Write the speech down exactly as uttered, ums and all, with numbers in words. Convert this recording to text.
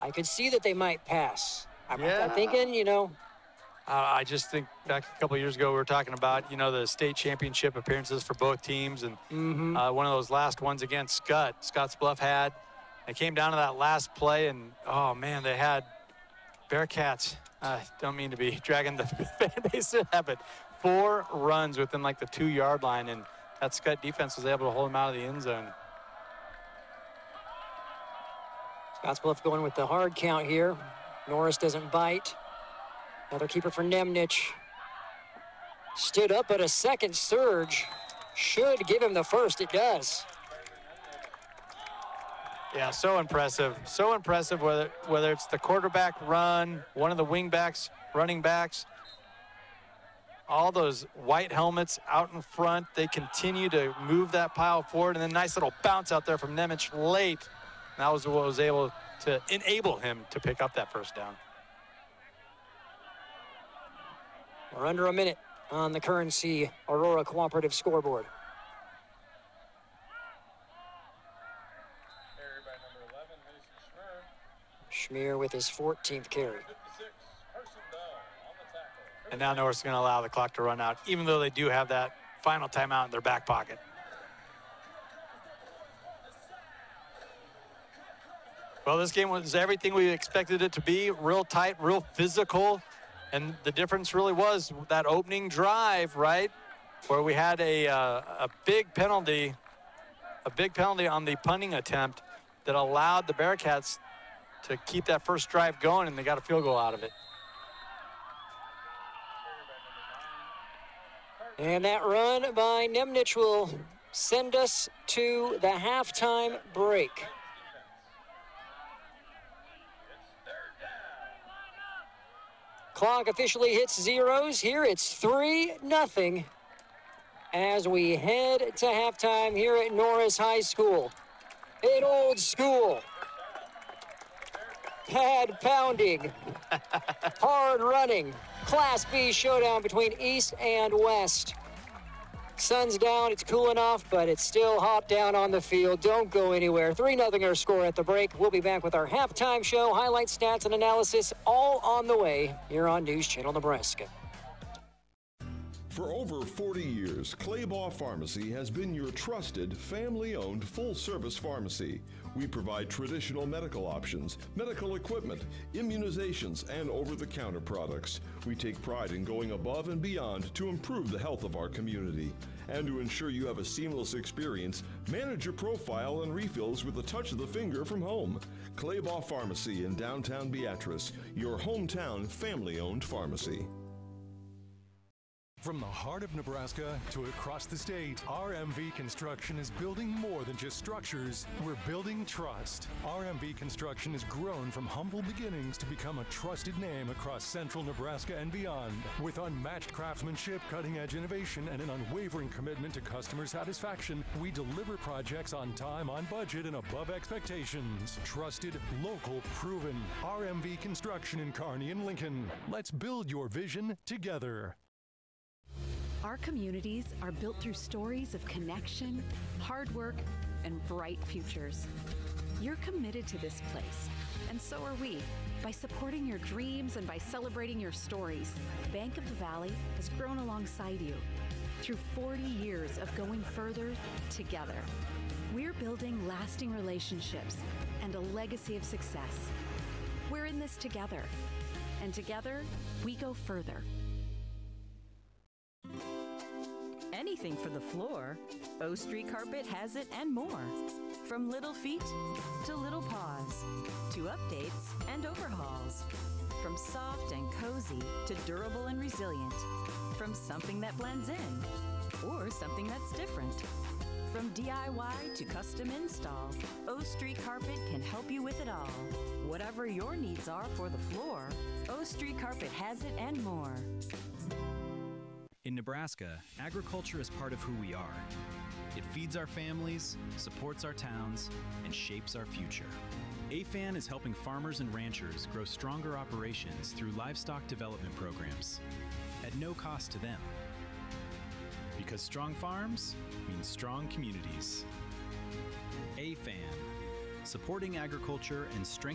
I could see that they might pass. I'm, Yeah. I'm thinking, you know. Uh, I just think back a couple of years ago, we were talking about, you know, the state championship appearances for both teams. And Mm-hmm. uh, one of those last ones against Scott, Scotts Bluff had. It came down to that last play, and, oh, man, they had Bearcats. I don't mean to be dragging the fan base to that, but four runs within, like, the two-yard line, and that Scott defense was able to hold them out of the end zone. Scottsbluff going with the hard count here. Norris doesn't bite. Another keeper for Nemnich. Stood up, but a second surge should give him the first. It does. Yeah, so impressive. So impressive, whether whether it's the quarterback run, one of the wing backs, running backs, all those white helmets out in front. They continue to move that pile forward, and then nice little bounce out there from Nemich late. And that was what was able to enable him to pick up that first down. We're under a minute on the Currency Aurora Cooperative scoreboard. Schmier with his fourteenth carry. And now Norris is going to allow the clock to run out, even though they do have that final timeout in their back pocket. Well, this game was everything we expected it to be. Real tight, real physical. And the difference really was that opening drive, right, where we had a, uh, a big penalty, a big penalty on the punting attempt that allowed the Bearcats to keep that first drive going, and they got a field goal out of it. And that run by Nemnich will send us to the halftime break. Clock officially hits zeros. Here it's three nothing as we head to halftime here at Norris High School. An old school. Pad pounding. Hard running. Class B showdown between East and West. Sun's down, it's cooling off, but it's still hot down on the field. Don't go anywhere. three nothing our score at the break. We'll be back with our halftime show, highlights, stats, and analysis all on the way here on News Channel Nebraska. For over forty years, Claybaugh Pharmacy has been your trusted, family-owned, full-service pharmacy. We provide traditional medical options, medical equipment, immunizations, and over-the-counter products. We take pride in going above and beyond to improve the health of our community. And to ensure you have a seamless experience, manage your profile and refills with a touch of the finger from home. Claybaugh Pharmacy in downtown Beatrice, your hometown family-owned pharmacy. From the heart of Nebraska to across the state, R M V Construction is building more than just structures. We're building trust. R M V Construction has grown from humble beginnings to become a trusted name across central Nebraska and beyond. With unmatched craftsmanship, cutting-edge innovation, and an unwavering commitment to customer satisfaction, we deliver projects on time, on budget, and above expectations. Trusted, local, proven. R M V Construction in Kearney and Lincoln. Let's build your vision together. Our communities are built through stories of connection, hard work, and bright futures. You're committed to this place, and so are we. By supporting your dreams and by celebrating your stories, Bank of the Valley has grown alongside you through forty years of going further together. We're building lasting relationships and a legacy of success. We're in this together, and together we go further. Anything for the floor, O Street Carpet has it and more. From little feet to little paws, to updates and overhauls. From soft and cozy to durable and resilient. From something that blends in or something that's different. From D I Y to custom install, O Street Carpet can help you with it all. Whatever your needs are for the floor, O Street Carpet has it and more. In Nebraska, agriculture is part of who we are. It feeds our families, supports our towns, and shapes our future. A F A N is helping farmers and ranchers grow stronger operations through livestock development programs at no cost to them. Because strong farms means strong communities. A F A N, supporting agriculture and strengthening